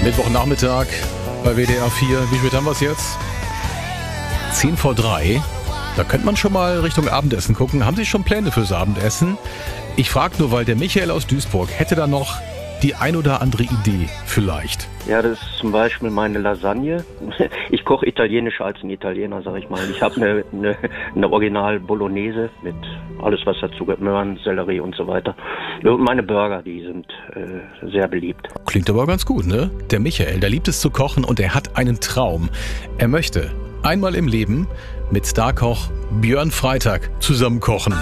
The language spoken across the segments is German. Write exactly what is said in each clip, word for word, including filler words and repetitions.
Mittwochnachmittag bei W D R vier. Wie spät haben wir es jetzt? Zehn vor drei. Da könnte man schon mal Richtung Abendessen gucken. Haben Sie schon Pläne fürs Abendessen? Ich frage nur, weil der Michael aus Duisburg hätte da noch die ein oder andere Idee vielleicht. Ja, das ist zum Beispiel meine Lasagne. Ich koche italienischer als ein Italiener, sag ich mal. Ich habe eine, eine, eine Original Bolognese mit alles, was dazu gehört, Möhren, Sellerie und so weiter. Und meine Burger, die sind äh, sehr beliebt. Klingt aber ganz gut, ne? Der Michael, der liebt es zu kochen und er hat einen Traum. Er möchte einmal im Leben mit Starkoch Björn Freitag zusammen kochen.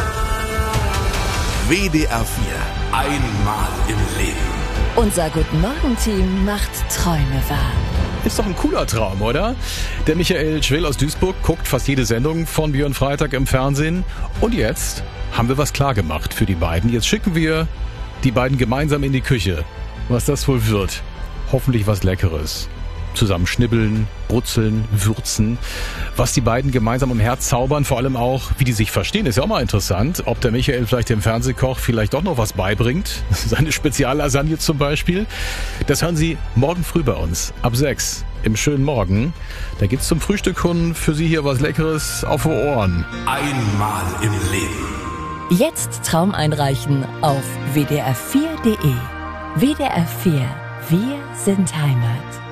W D R vier. Einmal im Leben. Unser Guten-Morgen-Team macht Träume wahr. Ist doch ein cooler Traum, oder? Der Michael Schwel aus Duisburg guckt fast jede Sendung von Björn Freitag im Fernsehen. Und jetzt haben wir was klar gemacht für die beiden. Jetzt schicken wir die beiden gemeinsam in die Küche. Was das wohl wird. Hoffentlich was Leckeres. Zusammen schnibbeln, brutzeln, würzen. Was die beiden gemeinsam im Herz zaubern, vor allem auch, wie die sich verstehen, ist ja auch mal interessant. Ob der Michael vielleicht dem Fernsehkoch vielleicht doch noch was beibringt. Seine Speziallasagne zum Beispiel. Das hören Sie morgen früh bei uns. Ab sechs im schönen Morgen. Da gibt's zum Frühstück und für Sie hier was Leckeres auf die Ohren. Einmal im Leben. Jetzt Traum einreichen auf w d r vier punkt d e. W D R vier. Wir sind Heimat.